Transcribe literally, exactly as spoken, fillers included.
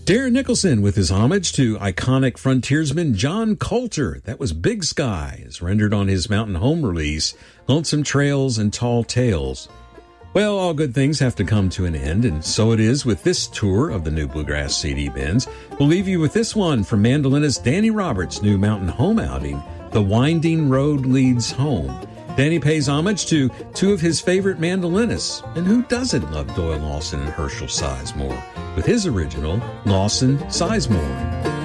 Darren Nicholson with his homage to iconic frontiersman John Colter. That was Big Sky, as rendered on his Mountain Home release, Lonesome Trails and Tall Tales. Well, all good things have to come to an end, and so it is with this tour of the new Bluegrass C D bins. We'll leave you with this one from mandolinist Danny Roberts' new Mountain Home outing, The Winding Road Leads Home. Danny pays homage to two of his favorite mandolinists, and who doesn't love Doyle Lawson and Herschel Sizemore, with his original, Lawson Sizemore.